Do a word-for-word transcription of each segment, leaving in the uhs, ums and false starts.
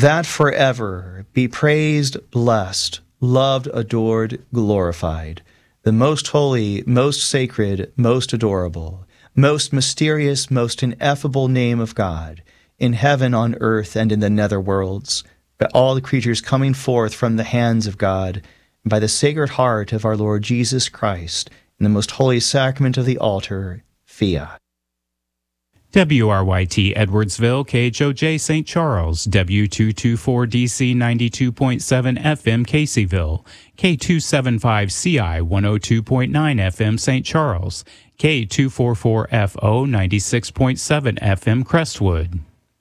that forever be praised, blessed, loved, adored, glorified, the most holy, most sacred, most adorable, most mysterious, most ineffable name of God, in heaven, on earth, and in the nether worlds, by all the creatures coming forth from the hands of God, and by the Sacred Heart of our Lord Jesus Christ, in the most holy sacrament of the altar, Fiat. W R Y T Edwardsville, K H O J Saint Charles, W two twenty-four D C ninety-two point seven F M Caseyville, K two seventy-five C I one oh two point nine F M Saint Charles, K two forty-four F O ninety-six point seven F M Crestwood.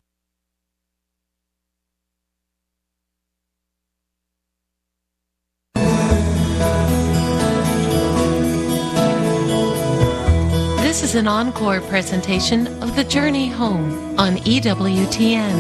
This is an encore presentation of The Journey Home on E W T N.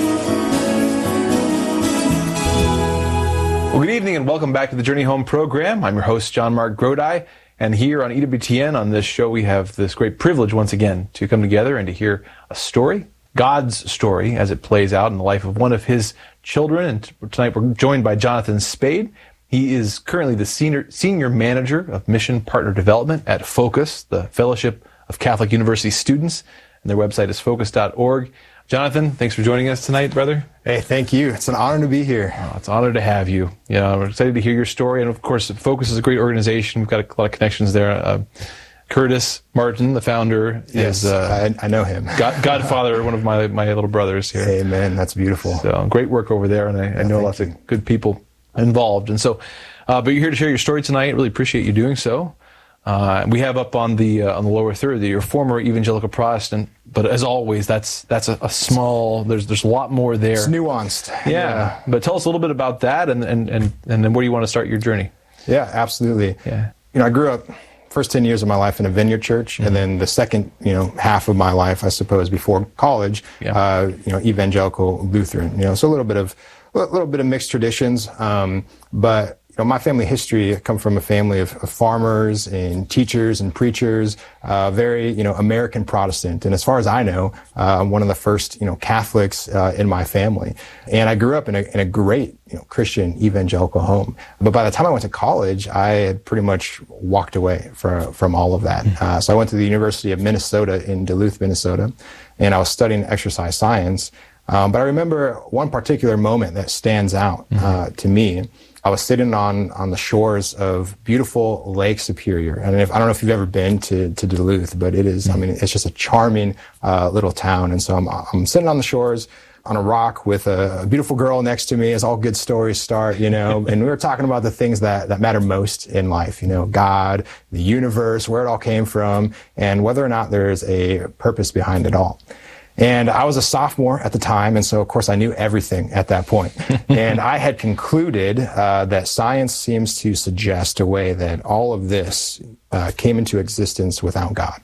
Well, good evening and welcome back to the Journey Home program. I'm your host, John Mark Grodi, and here on E W T N on this show we have this great privilege once again to come together and to hear a story, God's story, as it plays out in the life of one of his children. And tonight we're joined by Jonathan Spade. He is currently the senior, senior manager of Mission Partner Development at Focus, the Fellowship of Catholic University Students, and their website is focus dot org. Jonathan, thanks for joining us tonight, brother. Hey, thank you. It's an honor to be here. Oh, it's an honor to have you. You know, we're excited to hear your story, and of course, Focus is a great organization. We've got a lot of connections there. Uh, Curtis Martin, the founder, yes, is uh, I, I know him. God, Godfather, one of my my little brothers here. Amen. That's beautiful. So great work over there, and I, yeah, I know lots you. of good people involved. And so, uh, but you're here to share your story tonight. Really appreciate you doing so. Uh, we have up on the uh, on the lower third that you're a former evangelical Protestant, but as always, that's that's a, a small. There's there's a lot more there. It's nuanced. Yeah. yeah. But tell us a little bit about that, and and and and then where do you want to start your journey? Yeah, absolutely. Yeah. You know, I grew up first ten years of my life in a vineyard church, mm-hmm. and then the second, you know, half of my life, I suppose, before college, yeah. uh, you know, evangelical Lutheran. You know, so a little bit of a little bit of mixed traditions, um, but. You know, my family history, I come from a family of, of farmers and teachers and preachers, uh, very, you know, American Protestant. And as far as I know, uh, I'm one of the first, you know, Catholics uh, in my family. And I grew up in a, in a great, you know, Christian evangelical home. But by the time I went to college, I had pretty much walked away from, from all of that. Uh, so I went to the University of Minnesota in Duluth, Minnesota, and I was studying exercise science. Um, but I remember one particular moment that stands out uh, mm-hmm. to me. I was sitting on, on the shores of beautiful Lake Superior. And if, I don't know if you've ever been to, to Duluth, but it is, I mean, it's just a charming uh, little town. And so I'm, I'm sitting on the shores on a rock with a, a beautiful girl next to me, as all good stories start, you know, and we were talking about the things that, that matter most in life, you know, God, the universe, where it all came from, and whether or not there's a purpose behind it all. And I was a sophomore at the time, and so, of course, I knew everything at that point. And I had concluded uh, that science seems to suggest a way that all of this uh, came into existence without God.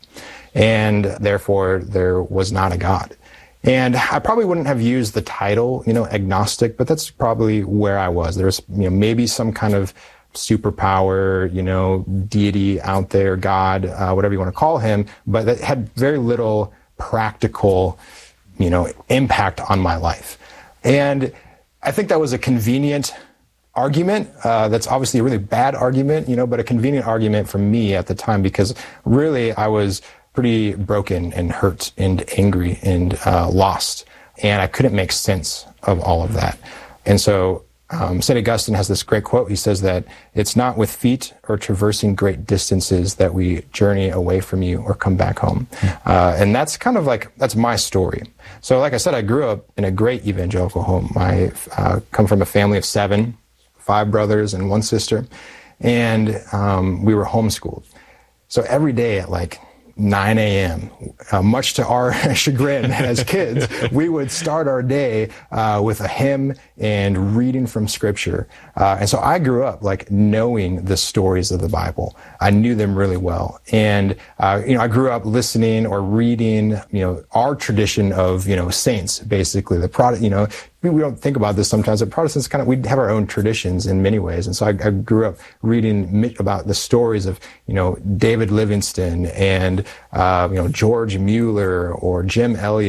And therefore, there was not a God. And I probably wouldn't have used the title, you know, agnostic, but that's probably where I was. There's, you know, maybe some kind of superpower, you know, deity out there, God, uh, whatever you want to call him, but that had very little practical, you know, impact on my life. And I think that was a convenient argument. Uh, that's obviously a really bad argument, you know, but a convenient argument for me at the time, because really I was pretty broken and hurt and angry and uh, lost. And I couldn't make sense of all of that. And so Um, Saint Augustine has this great quote. He says that it's not with feet or traversing great distances that we journey away from you or come back home. Uh, and that's kind of like, that's my story. So like I said, I grew up in a great evangelical home. I uh, come from a family of seven, five brothers and one sister. And um, we were homeschooled. So every day at like nine a.m., uh, much to our chagrin as kids, we would start our day uh, with a hymn and reading from Scripture. Uh, and so I grew up like knowing the stories of the Bible. I knew them really well. And, uh, you know, I grew up listening or reading, you know, our tradition of, you know, saints, basically. The product, you know, we, we don't think about this sometimes, but Protestants kind of, we have our own traditions in many ways. And so I, I grew up reading about the stories of, you know, David Livingston and, uh, you know, George Mueller or Jim Elliot.